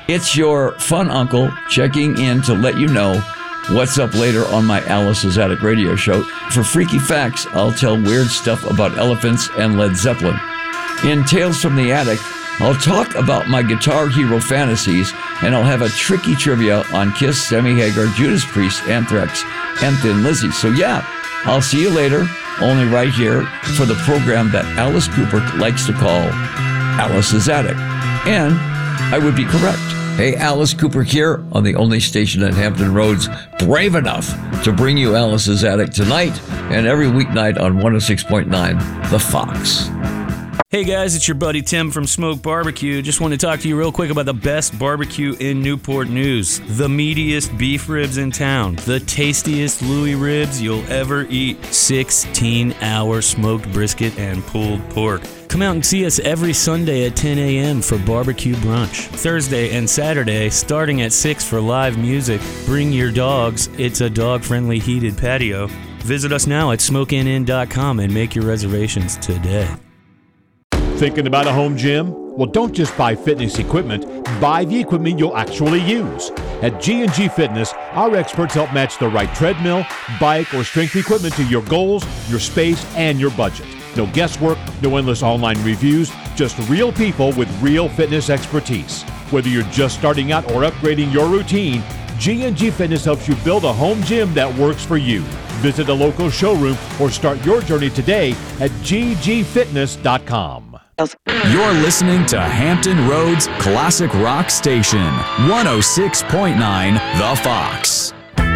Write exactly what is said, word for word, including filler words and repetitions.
It's your fun uncle checking in to let you know what's up later on my Alice's Attic radio show. For freaky facts, I'll tell weird stuff about elephants and Led Zeppelin. In Tales from the Attic, I'll talk about my Guitar Hero fantasies, and I'll have a tricky trivia on Kiss, Sammy Hagar, Judas Priest, Anthrax, and Thin Lizzy. So yeah, I'll see you later, only right here for the program that Alice Cooper likes to call Alice's Attic. And I would be correct. Hey, Alice Cooper here on the only station at Hampton Roads brave enough to bring you Alice's Attic tonight and every weeknight on one oh six point nine The Fox. Hey guys, it's your buddy Tim from Smoke Barbecue. Just want to talk to you real quick about the best barbecue in Newport News. The meatiest beef ribs in town. The tastiest Louis ribs you'll ever eat. sixteen hour smoked brisket and pulled pork. Come out and see us every Sunday at ten a.m. for barbecue brunch. Thursday and Saturday, starting at six for live music. Bring your dogs. It's a dog-friendly heated patio. Visit us now at smoke n n dot com and make your reservations today. Thinking about a home gym? Well, don't just buy fitness equipment. Buy the equipment you'll actually use. At G and G Fitness, our experts help match the right treadmill, bike, or strength equipment to your goals, your space, and your budget. No guesswork, no endless online reviews, just real people with real fitness expertise. Whether you're just starting out or upgrading your routine, G and G Fitness helps you build a home gym that works for you. Visit a local showroom or start your journey today at g g fitness dot com. You're listening to Hampton Roads Classic Rock Station, one oh six point nine The Fox.